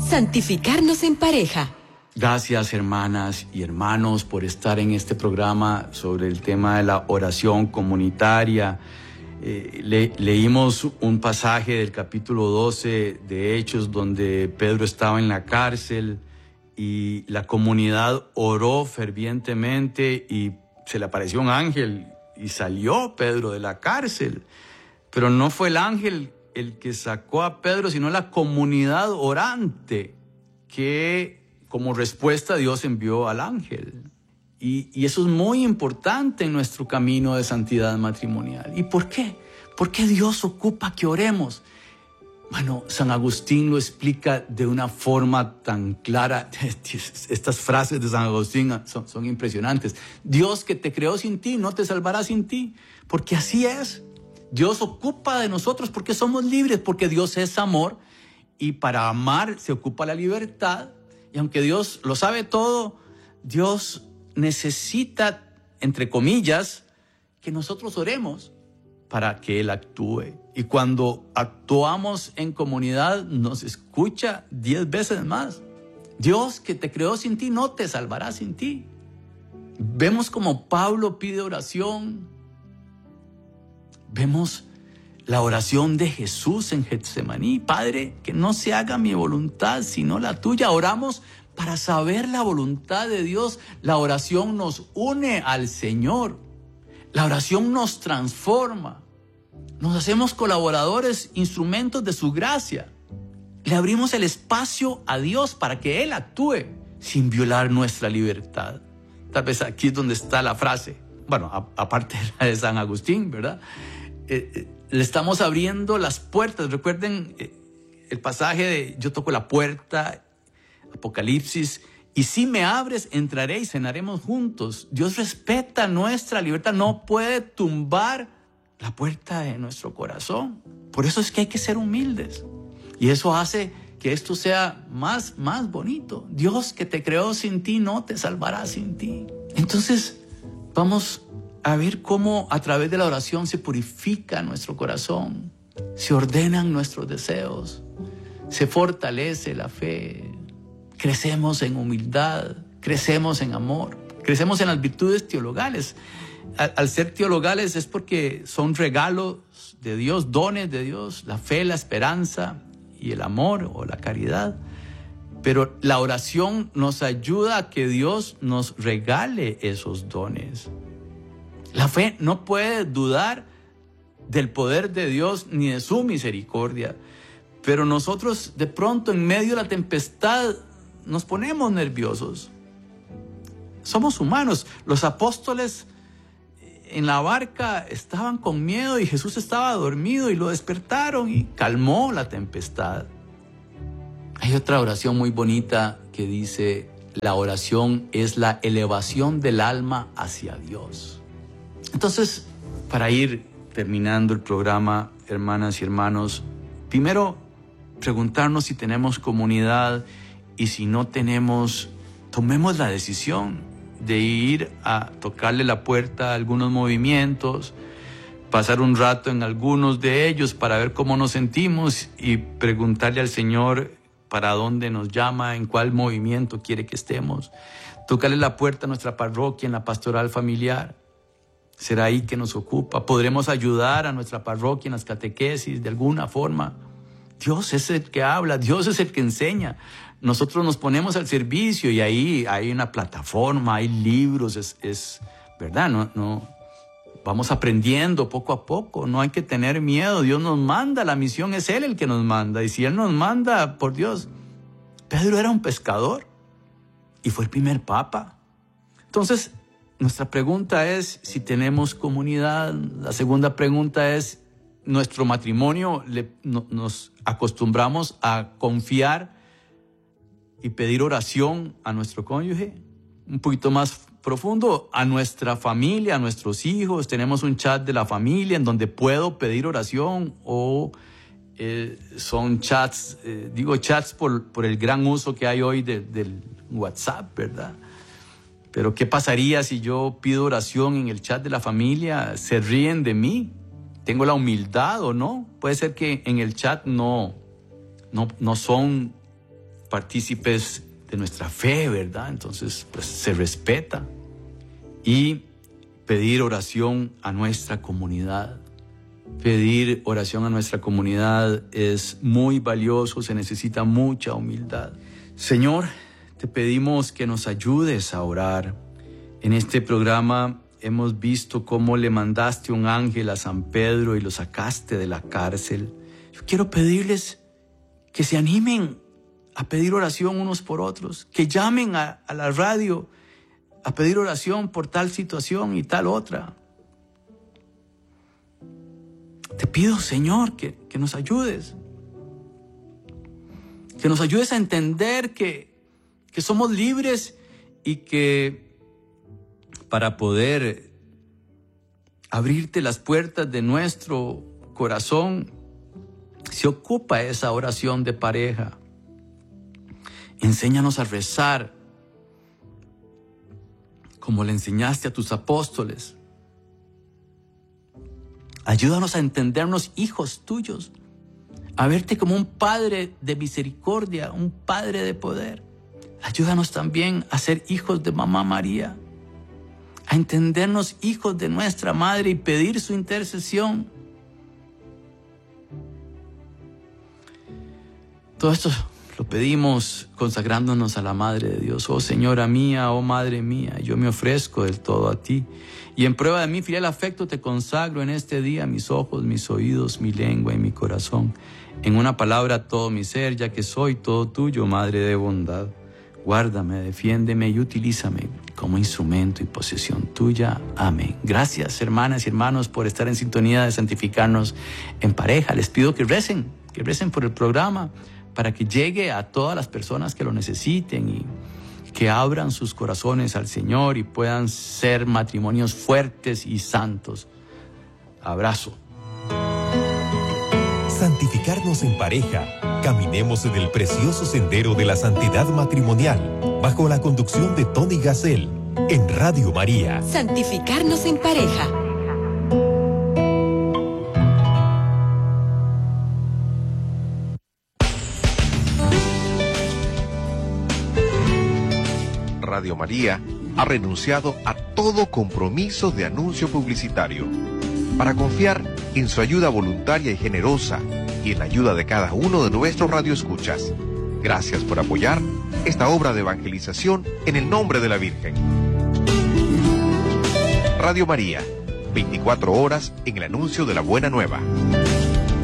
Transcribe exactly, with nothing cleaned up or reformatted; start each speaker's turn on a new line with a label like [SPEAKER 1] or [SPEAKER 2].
[SPEAKER 1] Santificarnos en pareja.
[SPEAKER 2] Gracias, hermanas y hermanos, por estar en este programa sobre el tema de la oración comunitaria. Eh, le, leímos un pasaje del capítulo doce de Hechos donde Pedro estaba en la cárcel y la comunidad oró fervientemente y se le apareció un ángel y salió Pedro de la cárcel. Pero no fue el ángel el que sacó a Pedro, sino la comunidad orante que como respuesta Dios envió al ángel. Y, y eso es muy importante en nuestro camino de santidad matrimonial. ¿Y por qué? ¿Por qué Dios ocupa que oremos? Bueno, San Agustín lo explica de una forma tan clara. Estas frases de San Agustín son, son impresionantes. Dios que te creó sin ti, no te salvará sin ti. Porque así es. Dios ocupa de nosotros porque somos libres, porque Dios es amor. Y para amar se ocupa la libertad. Y aunque Dios lo sabe todo, Dios necesita, entre comillas, que nosotros oremos para que Él actúe. Y cuando actuamos en comunidad, nos escucha diez veces más. Dios que te creó sin ti, no te salvará sin ti. Vemos como Pablo pide oración. Vemos la oración de Jesús en Getsemaní. Padre, que no se haga mi voluntad, sino la tuya. Oramos para saber la voluntad de Dios. La oración nos une al Señor. La oración nos transforma. Nos hacemos colaboradores, instrumentos de su gracia. Le abrimos el espacio a Dios para que Él actúe sin violar nuestra libertad. Tal vez aquí es donde está la frase. Bueno, a, aparte de la de San Agustín, ¿verdad? Eh, eh, Le estamos abriendo las puertas. Recuerden eh, el pasaje de yo toco la puerta, Apocalipsis, y si me abres, entraré y cenaremos juntos. Dios respeta nuestra libertad, no puede tumbar la puerta de nuestro corazón. Por eso es que hay que ser humildes. Y eso hace que esto sea más, más bonito. Dios que te creó sin ti, no te salvará sin ti. Entonces, vamos a ver cómo a través de la oración se purifica nuestro corazón, se ordenan nuestros deseos, se fortalece la fe, crecemos en humildad, crecemos en amor, crecemos en las virtudes teologales. Al, al ser teologales es porque son regalos de Dios, dones de Dios, la fe, la esperanza y el amor o la caridad. Pero la oración nos ayuda a que Dios nos regale esos dones. La fe no puede dudar del poder de Dios ni de su misericordia. Pero nosotros de pronto en medio de la tempestad nos ponemos nerviosos. Somos humanos. Los apóstoles en la barca estaban con miedo y Jesús estaba dormido y lo despertaron y calmó la tempestad. Hay otra oración muy bonita que dice: la oración es la elevación del alma hacia Dios. Entonces, para ir terminando el programa, hermanas y hermanos, primero preguntarnos si tenemos comunidad y si no tenemos, tomemos la decisión de ir a tocarle la puerta a algunos movimientos, pasar un rato en algunos de ellos para ver cómo nos sentimos y preguntarle al Señor para dónde nos llama, en cuál movimiento quiere que estemos. Tocarle la puerta a nuestra parroquia en la pastoral familiar. Será ahí que nos ocupa. Podremos ayudar a nuestra parroquia en las catequesis de alguna forma. Dios es el que habla, Dios es el que enseña. Nosotros nos ponemos al servicio y ahí hay una plataforma, hay libros, es, es verdad, no, no, vamos aprendiendo poco a poco, no hay que tener miedo. Dios nos manda, la misión es Él el que nos manda. Y si Él nos manda, por Dios, Pedro era un pescador y fue el primer papa. Entonces, nuestra pregunta es si tenemos comunidad. La segunda pregunta es, ¿nuestro matrimonio le, no, nos acostumbramos a confiar y pedir oración a nuestro cónyuge? Un poquito más profundo, a nuestra familia, a nuestros hijos. Tenemos un chat de la familia en donde puedo pedir oración, o eh, son chats, eh, digo chats por, por el gran uso que hay hoy de, del WhatsApp, ¿verdad? Pero ¿qué pasaría si yo pido oración en el chat de la familia? ¿Se ríen de mí? ¿Tengo la humildad o no? Puede ser que en el chat no, no, no son partícipes de nuestra fe, ¿verdad? Entonces, pues se respeta. Y pedir oración a nuestra comunidad. Pedir oración a nuestra comunidad es muy valioso, se necesita mucha humildad. Señor, te pedimos que nos ayudes a orar. En este programa hemos visto cómo le mandaste un ángel a San Pedro y lo sacaste de la cárcel. Yo quiero pedirles que se animen a pedir oración unos por otros, que llamen a, a la radio a pedir oración por tal situación y tal otra. Te pido, Señor, que, que nos ayudes. Que nos ayudes a entender que, que somos libres y que para poder abrirte las puertas de nuestro corazón se ocupa esa oración de pareja. Enséñanos a rezar como le enseñaste a tus apóstoles. Ayúdanos a entendernos hijos tuyos, a verte como un Padre de misericordia, un Padre de poder. Ayúdanos también a ser hijos de Mamá María, a entendernos hijos de nuestra Madre y pedir su intercesión. Todo esto lo pedimos consagrándonos a la Madre de Dios. Oh Señora mía, oh Madre mía, yo me ofrezco del todo a ti. Y en prueba de mi fiel afecto te consagro en este día mis ojos, mis oídos, mi lengua y mi corazón. En una palabra todo mi ser, ya que soy todo tuyo, Madre de bondad. Guárdame, defiéndeme y utilízame como instrumento y posesión tuya. Amén. Gracias, hermanas y hermanos, por estar en sintonía de santificarnos en pareja. Les pido que recen, que recen por el programa, para que llegue a todas las personas que lo necesiten y que abran sus corazones al Señor y puedan ser matrimonios fuertes y santos. Abrazo.
[SPEAKER 3] Santificarnos en pareja. Caminemos en el precioso sendero de la santidad matrimonial, bajo la conducción de Tony Gassel, en Radio María.
[SPEAKER 1] Santificarnos en pareja.
[SPEAKER 4] Radio María ha renunciado a todo compromiso de anuncio publicitario para confiar en su ayuda voluntaria y generosa y en la ayuda de cada uno de nuestros radioescuchas. Gracias por apoyar esta obra de evangelización en el nombre de la Virgen. Radio María, veinticuatro horas en el anuncio de la buena nueva.